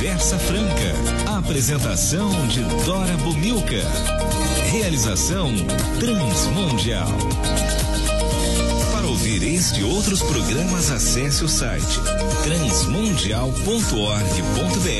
Conversa Franca. Apresentação de Dora Bumilca. Realização Transmundial. Para ouvir este e outros programas, acesse o site transmundial.org.br